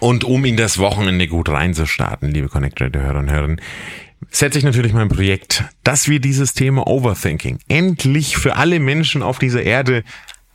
Und um in das Wochenende gut reinzustarten, liebe Connect Radio Hörer und Hörerinnen, setze ich natürlich mein Projekt, dass wir dieses Thema Overthinking endlich für alle Menschen auf dieser Erde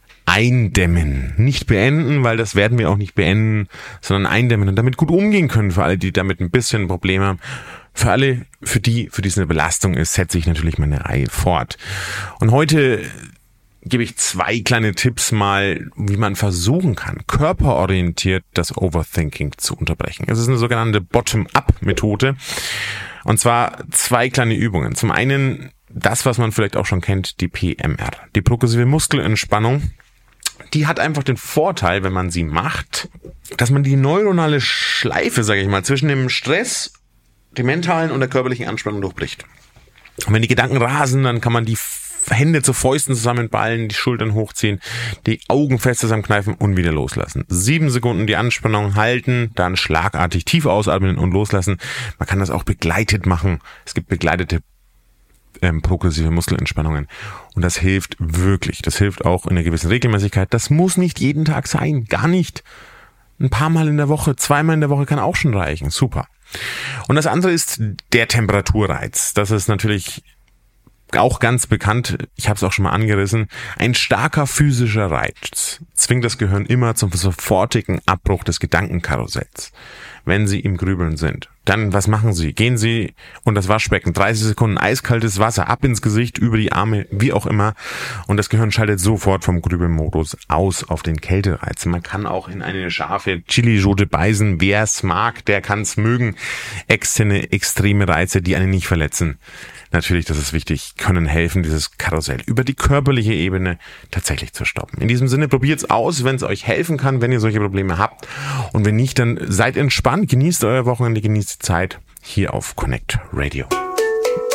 eindämmen. Nicht beenden, weil das werden wir auch nicht beenden, sondern eindämmen und damit gut umgehen können für alle, die damit ein bisschen Probleme haben. Für alle, für die es eine Belastung ist, setze ich natürlich meine Reihe fort. Und heute gebe ich 2 kleine Tipps mal, wie man versuchen kann, körperorientiert das Overthinking zu unterbrechen. Es ist eine sogenannte Bottom-up-Methode. Und zwar 2 kleine Übungen. Zum einen das, was man vielleicht auch schon kennt, die PMR, die progressive Muskelentspannung. Die hat einfach den Vorteil, wenn man sie macht, dass man die neuronale Schleife, sage ich mal, zwischen dem Stress, dem mentalen und der körperlichen Anspannung durchbricht. Und wenn die Gedanken rasen, dann kann man die Hände zu Fäusten zusammenballen, die Schultern hochziehen, die Augen fest zusammenkneifen und wieder loslassen. 7 Sekunden die Anspannung halten, dann schlagartig tief ausatmen und loslassen. Man kann das auch begleitet machen. Es gibt begleitete progressive Muskelentspannungen. Und das hilft wirklich. Das hilft auch in einer gewissen Regelmäßigkeit. Das muss nicht jeden Tag sein. Gar nicht. Ein paar Mal in der Woche, 2-mal in der Woche kann auch schon reichen. Super. Und das andere ist der Temperaturreiz. Das ist natürlich auch ganz bekannt, ich habe es auch schon mal angerissen, ein starker physischer Reiz zwingt das Gehirn immer zum sofortigen Abbruch des Gedankenkarussells, wenn Sie im Grübeln sind. Dann, was machen Sie? Gehen Sie unter das Waschbecken, 30 Sekunden eiskaltes Wasser, ab ins Gesicht, über die Arme, wie auch immer. Und das Gehirn schaltet sofort vom Grübelmodus aus auf den Kältereiz. Man kann auch in eine scharfe Chilischote beißen. Wer es mag, der kann es mögen. Extreme Reize, die einen nicht verletzen. Natürlich, das ist wichtig, können helfen, dieses Karussell über die körperliche Ebene tatsächlich zu stoppen. In diesem Sinne, probiert's aus, wenn es euch helfen kann, wenn ihr solche Probleme habt. Und wenn nicht, dann seid entspannt, genießt euer Wochenende, genießt die Zeit hier auf Connect Radio.